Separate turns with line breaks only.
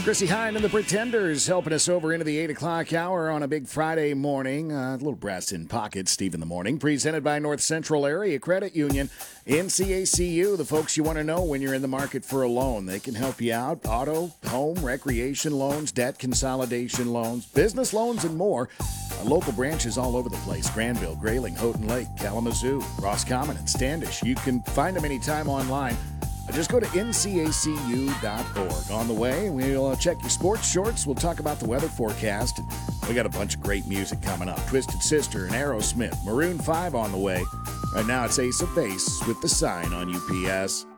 Chrissy Hine and the Pretenders helping us over into the 8 o'clock hour on a big Friday morning. A little brass in pocket, Steve in the morning. Presented by North Central Area Credit Union. NCACU, the folks you want to know when you're in the market for a loan. They can help you out. Auto, home, recreation loans, debt consolidation loans, business loans, and more. Local branches all over the place. Granville, Grayling, Houghton Lake, Kalamazoo, Roscommon, and Standish. You can find them anytime online. Just go to ncacu.org. On the way, we'll check your sports shorts. We'll talk about the weather forecast. We got a bunch of great music coming up. Twisted Sister and Aerosmith. Maroon 5 on the way. Right now, it's Ace of Base with The Sign on UPS.